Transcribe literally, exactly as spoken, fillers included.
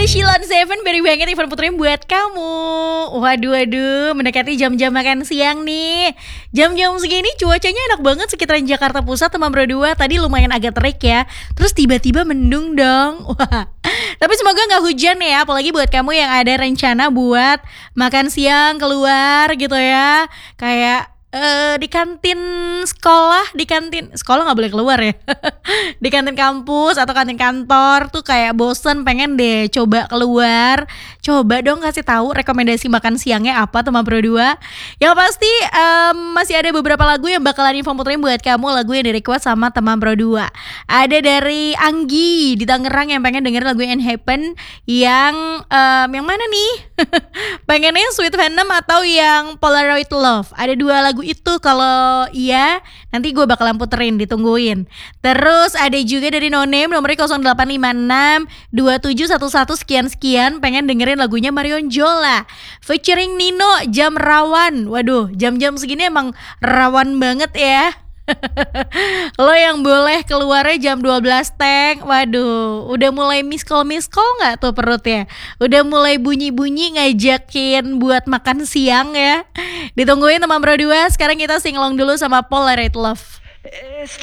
dari Sheila on Seven, beri banget Ivan Putri buat kamu. Waduh, waduh, mendekati jam-jam makan siang nih. Jam-jam segini cuacanya enak banget sekitaran Jakarta Pusat teman berdua. Tadi lumayan agak terik ya, terus tiba-tiba mendung dong. Wah, tapi semoga gak hujan ya, apalagi buat kamu yang ada rencana buat makan siang keluar gitu ya. Kayak Uh, di kantin sekolah, di kantin sekolah nggak boleh keluar ya. Di kantin kampus atau kantin kantor tuh kayak bosen, pengen deh coba keluar. Coba dong kasih tahu rekomendasi makan siangnya apa teman Pro dua. Yang pasti um, masih ada beberapa lagu yang bakalan Ivan puterin buat kamu, lagu yang di-request sama teman Pro dua. Ada dari Anggi di Tangerang yang pengen denger lagu In Heaven yang um, yang mana nih? Pengennya Sweet Venom atau yang Polaroid Love. Ada dua lagu itu, kalau iya nanti gue bakalan puterin, ditungguin. Terus ada juga dari No Name nomornya nol delapan lima enam dua tujuh satu satu sekian sekian, pengen dengerin lagunya Marion Jola featuring Nino, Jam Rawan. Waduh, jam-jam segini emang rawan banget ya. Lo yang boleh keluarnya jam dua belas teng. Waduh, udah mulai miss call miss call gak tuh perutnya? Udah mulai bunyi-bunyi ngajakin buat makan siang ya. Ditungguin teman Pro dua. Sekarang kita singlong dulu sama Polaroid Love.